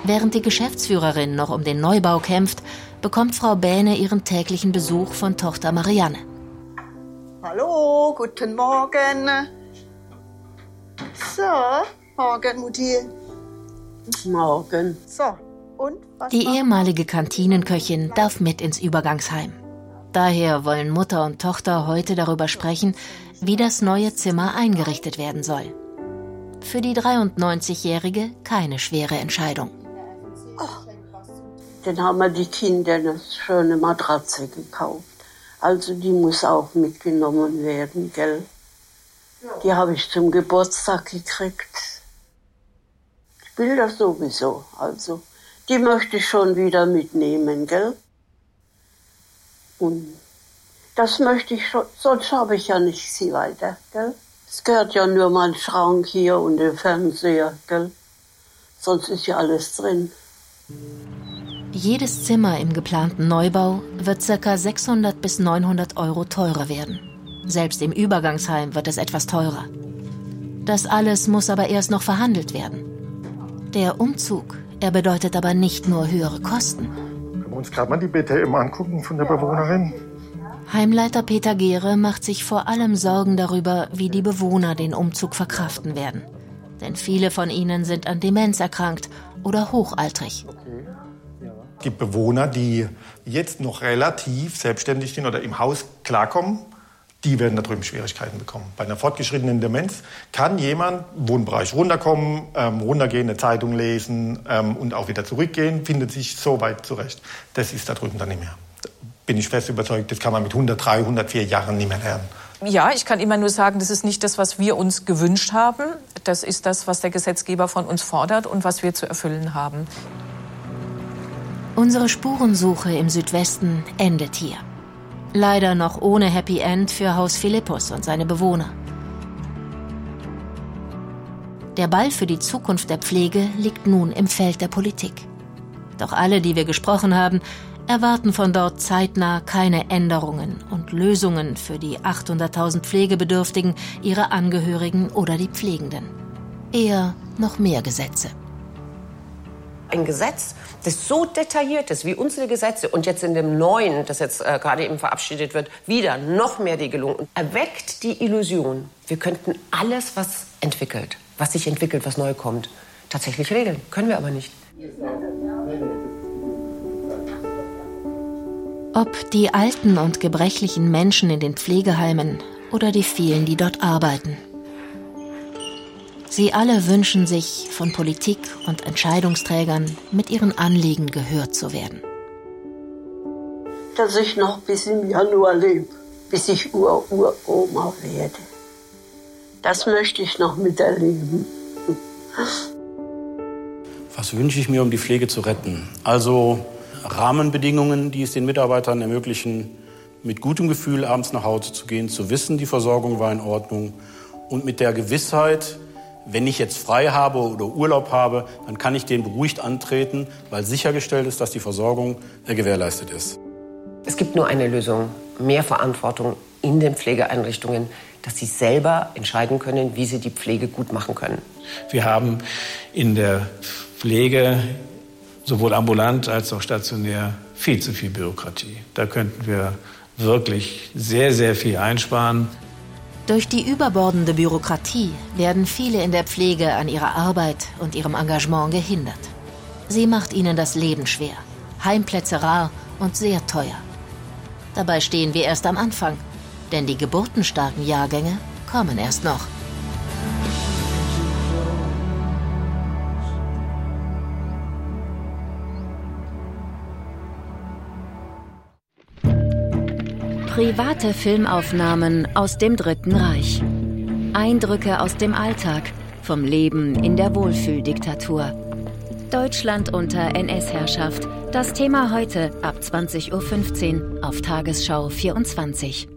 Während die Geschäftsführerin noch um den Neubau kämpft, bekommt Frau Bähne ihren täglichen Besuch von Tochter Marianne. Hallo, guten Morgen. So, morgen, Mutti. Morgen. So, und was? Die ehemalige Kantinenköchin darf mit ins Übergangsheim. Daher wollen Mutter und Tochter heute darüber sprechen, wie das neue Zimmer eingerichtet werden soll. Für die 93-Jährige keine schwere Entscheidung. Dann haben wir die Kinder eine schöne Matratze gekauft. Also die muss auch mitgenommen werden, gell? Die habe ich zum Geburtstag gekriegt. Ich will das sowieso, also die möchte ich schon wieder mitnehmen, gell? Und das möchte ich schon, sonst habe ich ja nicht sie weiter, gell? Es gehört ja nur mein Schrank hier und der Fernseher, gell? Sonst ist ja alles drin. Jedes Zimmer im geplanten Neubau wird ca. 600 bis 900 Euro teurer werden. Selbst im Übergangsheim wird es etwas teurer. Das alles muss aber erst noch verhandelt werden. Der Umzug, er bedeutet aber nicht nur höhere Kosten. Können wir uns gerade mal die BTM angucken von der Bewohnerin? Heimleiter Peter Gehre macht sich vor allem Sorgen darüber, wie die Bewohner den Umzug verkraften werden. Denn viele von ihnen sind an Demenz erkrankt oder hochaltrig. Die Bewohner, die jetzt noch relativ selbstständig sind oder im Haus klarkommen, die werden da drüben Schwierigkeiten bekommen. Bei einer fortgeschrittenen Demenz kann jemand Wohnbereich runterkommen, runtergehen, eine Zeitung lesen und auch wieder zurückgehen, findet sich so weit zurecht. Das ist da drüben dann nicht mehr. Da bin ich fest überzeugt, das kann man mit 103, 104 Jahren nicht mehr lernen. Ja, ich kann immer nur sagen, das ist nicht das, was wir uns gewünscht haben. Das ist das, was der Gesetzgeber von uns fordert und was wir zu erfüllen haben. Unsere Spurensuche im Südwesten endet hier. Leider noch ohne Happy End für Haus Philippus und seine Bewohner. Der Ball für die Zukunft der Pflege liegt nun im Feld der Politik. Doch alle, die wir gesprochen haben, erwarten von dort zeitnah keine Änderungen und Lösungen für die 800.000 Pflegebedürftigen, ihre Angehörigen oder die Pflegenden. Eher noch mehr Gesetze. Ein Gesetz, das so detailliert ist wie unsere Gesetze und jetzt in dem neuen, das jetzt gerade eben verabschiedet wird, wieder noch mehr Regelungen und erweckt die Illusion, wir könnten alles, was sich entwickelt, was neu kommt, tatsächlich regeln. Können wir aber nicht. Ob die alten und gebrechlichen Menschen in den Pflegeheimen oder die vielen, die dort arbeiten. Sie alle wünschen sich, von Politik und Entscheidungsträgern mit ihren Anliegen gehört zu werden. Dass ich noch bis im Januar lebe, bis ich Uroma werde. Das möchte ich noch miterleben. Was wünsche ich mir, um die Pflege zu retten? Also Rahmenbedingungen, die es den Mitarbeitern ermöglichen, mit gutem Gefühl abends nach Hause zu gehen, zu wissen, die Versorgung war in Ordnung und mit der Gewissheit, wenn ich jetzt frei habe oder Urlaub habe, dann kann ich den beruhigt antreten, weil sichergestellt ist, dass die Versorgung gewährleistet ist. Es gibt nur eine Lösung, mehr Verantwortung in den Pflegeeinrichtungen, dass sie selber entscheiden können, wie sie die Pflege gut machen können. Wir haben in der Pflege, sowohl ambulant als auch stationär, viel zu viel Bürokratie. Da könnten wir wirklich sehr, sehr viel einsparen. Durch die überbordende Bürokratie werden viele in der Pflege an ihrer Arbeit und ihrem Engagement gehindert. Sie macht ihnen das Leben schwer, Heimplätze rar und sehr teuer. Dabei stehen wir erst am Anfang, denn die geburtenstarken Jahrgänge kommen erst noch. Private Filmaufnahmen aus dem Dritten Reich. Eindrücke aus dem Alltag, vom Leben in der Wohlfühldiktatur. Deutschland unter NS-Herrschaft. Das Thema heute ab 20:15 Uhr auf Tagesschau 24.